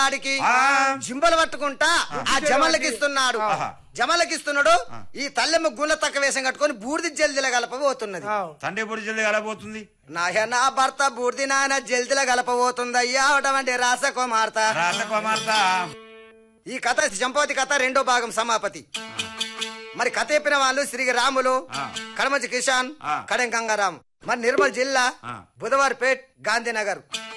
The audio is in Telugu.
ఆడికి జింబలు పట్టుకుంటా ఆ జమలకిస్తున్నాడు. ఈ తల్లెమ్మ గుళ్ళ తక్క వేషం కట్టుకొని బూడిది జల్దిల గలపబోతున్నది. తండ్రి బూడిది జల్ది గలపోతుంది. నాయన భర్త బూడిది నాయన జల్దిల గలపబోతుంది అయ్యా అవటమంటే రాసకుమార్త. ఈ కథ చంపవతి కథ 2వ భాగం సమాపతి. మరి కథ చెప్పిన వాళ్ళు శ్రీ రాములు, కడమచి కిషాన్, కడెం గంగారాం, మరి నిర్మల్ జిల్లా, బుధవారిపేట్, గాంధీనగర్.